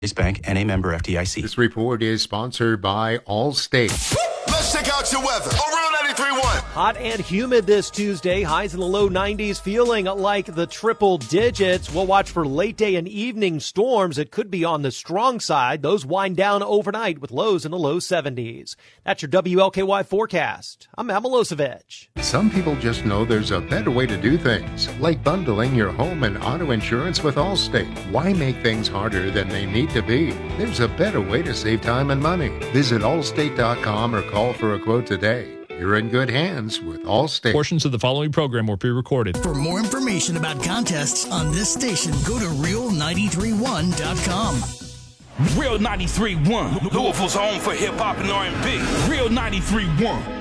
Bank and a member FDIC. This report is sponsored by Allstate. Let's check out your weather on Real 93.1. Hot and humid this Tuesday. Highs in the low 90s, feeling like the triple digits. We'll watch for late day and evening storms. It could be on the strong side. Those wind down overnight with lows in the low 70s. That's your WLKY forecast. I'm Matt Milosevic. Some people just know there's a better way to do things, like bundling your home and auto insurance with Allstate. Why make things harder than they need to be? There's a better way to save time and money. Visit allstate.com or call for a quote today. You're in good hands with Allstate. Portions of the following program were pre-recorded. For more information about contests on this station, go to Real931.com. Real 93.1, Louisville's home for hip-hop and R&B. Real 93.1.